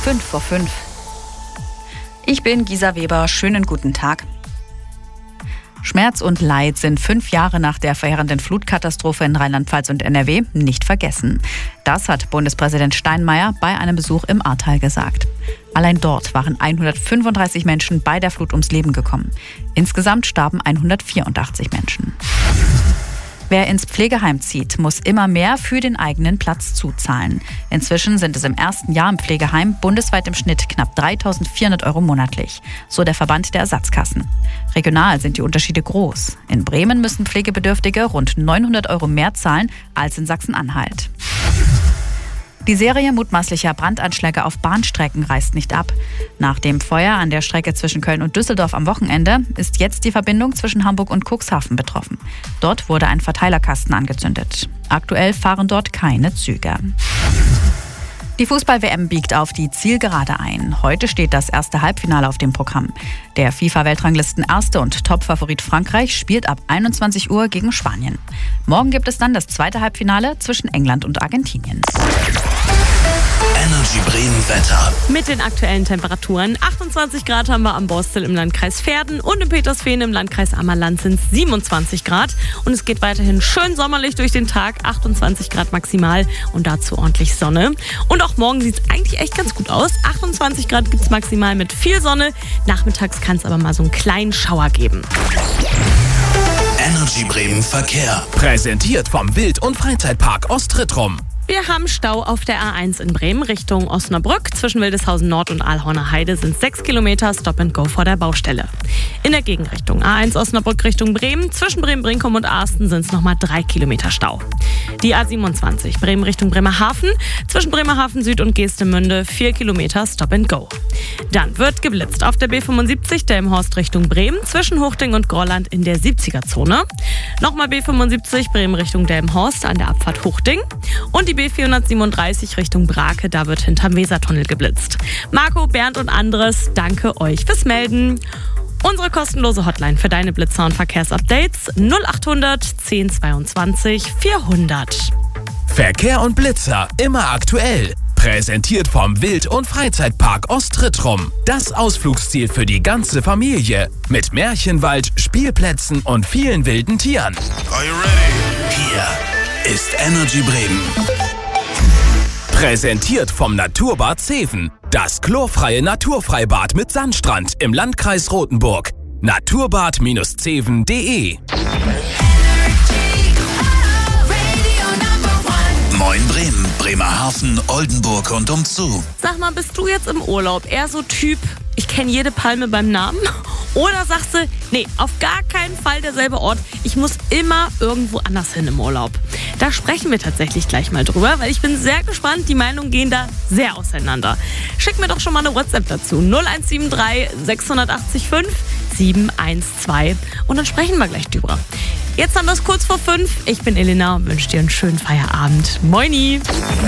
5:05. Ich bin Gisa Weber, schönen guten Tag. Schmerz und Leid sind 5 Jahre nach der verheerenden Flutkatastrophe in Rheinland-Pfalz und NRW nicht vergessen. Das hat Bundespräsident Steinmeier bei einem Besuch im Ahrtal gesagt. Allein dort waren 135 Menschen bei der Flut ums Leben gekommen. Insgesamt starben 184 Menschen. Wer ins Pflegeheim zieht, muss immer mehr für den eigenen Platz zuzahlen. Inzwischen sind es im ersten Jahr im Pflegeheim bundesweit im Schnitt knapp 3.400 € monatlich, so der Verband der Ersatzkassen. Regional sind die Unterschiede groß. In Bremen müssen Pflegebedürftige rund 900 € mehr zahlen als in Sachsen-Anhalt. Die Serie mutmaßlicher Brandanschläge auf Bahnstrecken reißt nicht ab. Nach dem Feuer an der Strecke zwischen Köln und Düsseldorf am Wochenende ist jetzt die Verbindung zwischen Hamburg und Cuxhaven betroffen. Dort wurde ein Verteilerkasten angezündet. Aktuell fahren dort keine Züge. Die Fußball-WM biegt auf die Zielgerade ein. Heute steht das erste Halbfinale auf dem Programm. Der FIFA-Weltranglisten-Erste und Top-Favorit Frankreich spielt ab 21 Uhr gegen Spanien. Morgen gibt es dann das zweite Halbfinale zwischen England und Argentinien. Energy Bremen Wetter. Mit den aktuellen Temperaturen 28 Grad haben wir am Borstel im Landkreis Verden und in Petersfehn im Landkreis Ammerland sind es 27 Grad. Und es geht weiterhin schön sommerlich durch den Tag, 28 Grad maximal und dazu ordentlich Sonne. Und auch morgen sieht es eigentlich echt ganz gut aus. 28 Grad gibt es maximal mit viel Sonne. Nachmittags kann es aber mal so einen kleinen Schauer geben. Energy Bremen Verkehr. Präsentiert vom Wild- und Freizeitpark Ostrittrum. Wir haben Stau auf der A1 in Bremen Richtung Osnabrück. Zwischen Wildeshausen Nord und Aalhorner Heide sind 6 Kilometer Stop and Go vor der Baustelle. In der Gegenrichtung A1 Osnabrück Richtung Bremen. Zwischen Bremen-Brinkum und Asten sind es nochmal 3 Kilometer Stau. Die A27 Bremen Richtung Bremerhaven. Zwischen Bremerhaven Süd und Geestemünde 4 Kilometer Stop and Go. Dann wird geblitzt auf der B75 Delmenhorst Richtung Bremen. Zwischen Huchting und Grolland in der 70er-Zone. Nochmal B75 Bremen Richtung Delmenhorst an der Abfahrt Huchting. Und die B437 Richtung Brake, da wird hinterm Wesertunnel geblitzt. Marco, Bernd und Andres, danke euch fürs Melden. Unsere kostenlose Hotline für deine Blitzer- und Verkehrsupdates 0800 1022 400. Verkehr und Blitzer immer aktuell. Präsentiert vom Wild- und Freizeitpark Ostrittrum. Das Ausflugsziel für die ganze Familie. Mit Märchenwald, Spielplätzen und vielen wilden Tieren. Are you ready? Hier ist Energy Bremen. Präsentiert vom Naturbad Zeven. Das chlorfreie Naturfreibad mit Sandstrand im Landkreis Rothenburg. naturbad-zeven.de. Moin Bremen, Bremerhaven, Oldenburg und umzu. Sag mal, bist du jetzt im Urlaub eher so Typ, ich kenne jede Palme beim Namen? Oder sagst du, nee, auf gar keinen Fall derselbe Ort, ich muss immer irgendwo anders hin im Urlaub? Da sprechen wir tatsächlich gleich mal drüber, weil ich bin sehr gespannt, die Meinungen gehen da sehr auseinander. Schick mir doch schon mal eine WhatsApp dazu, 0173 680 5 712 und dann sprechen wir gleich drüber. Jetzt haben wir es kurz vor 5. Ich bin Elena und wünsche dir einen schönen Feierabend. Moini!